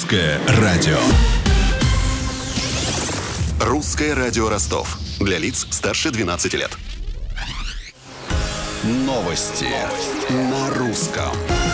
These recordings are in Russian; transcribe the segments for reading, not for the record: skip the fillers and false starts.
Русское радио. Русское радио Ростов. Для лиц старше 12 лет. Новости на русском.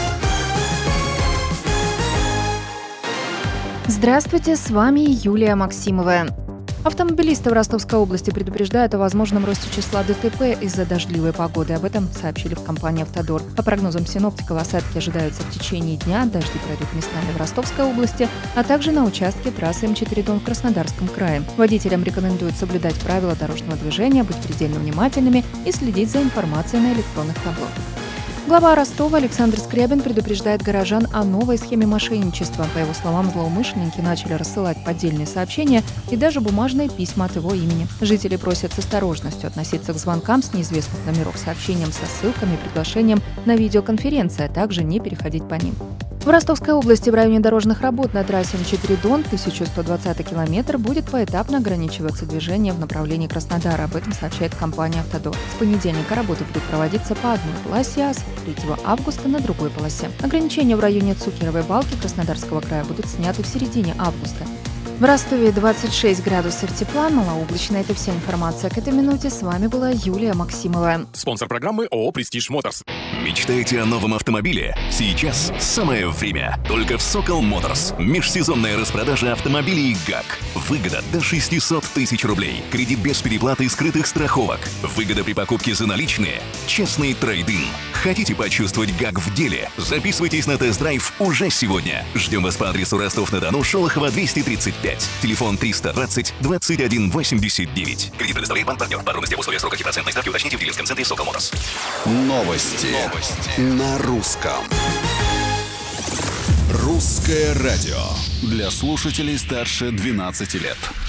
Здравствуйте, с вами Юлия Максимова. Автомобилисты в Ростовской области предупреждают о возможном росте числа ДТП из-за дождливой погоды. Об этом сообщили в компании «Автодор». По прогнозам синоптиков, осадки ожидаются в течение дня, дожди пройдут местами в Ростовской области, а также на участке трассы М4 Дон в Краснодарском крае. Водителям рекомендуют соблюдать правила дорожного движения, быть предельно внимательными и следить за информацией на электронных табло. Глава Ростова Александр Скрябин предупреждает горожан о новой схеме мошенничества. По его словам, злоумышленники начали рассылать поддельные сообщения и даже бумажные письма от его имени. Жители просят с осторожностью относиться к звонкам с неизвестных номеров, сообщениям со ссылками и приглашением на видеоконференции, а также не переходить по ним. В Ростовской области в районе дорожных работ на трассе М4 Дон 1120 километр будет поэтапно ограничиваться движение в направлении Краснодара. Об этом сообщает компания «Автодор». С понедельника работы будут проводиться по одной полосе, а с 3 августа на другой полосе. Ограничения в районе Цукеровой балки Краснодарского края будут сняты в середине августа. В Ростове 26 градусов тепла, малооблачно. Это вся информация к этой минуте. С вами была Юлия Максимова. Спонсор программы ООО «Престиж Моторс». Мечтаете о новом автомобиле? Сейчас самое время. Только в Сокол Моторс. Межсезонная распродажа автомобилей ГАК. Выгода до 600 тысяч рублей. Кредит без переплаты и скрытых страховок. Выгода при покупке за наличные. Честный трейд-ин. Хотите почувствовать ГАК в деле? Записывайтесь на тест-драйв уже сегодня. Ждем вас по адресу Ростов-на-Дону, Шолохова, 235. Телефон 320 21 89. Кредит предоставляет банк-партнер. Подробности об условиях срока и процентной ставки уточните в дилерском центре Сокол Моторс. Новости на русском. Русское радио. Для слушателей старше 12 лет.